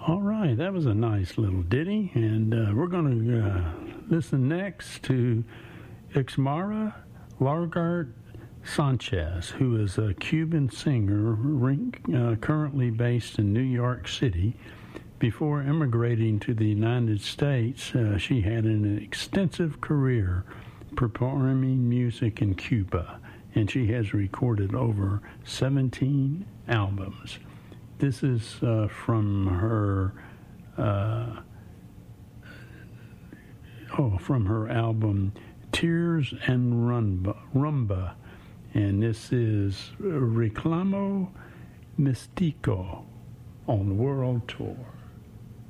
All right, that was a nice little ditty, and we're going to listen next to Ixmara Largart Sanchez, who is a Cuban singer currently based in New York City. Before immigrating to the United States, she had an extensive career performing music in Cuba, and she has recorded over 17 albums. This is from her album Tears and Rumba, and this is Reclamo Mystico on the World Tour.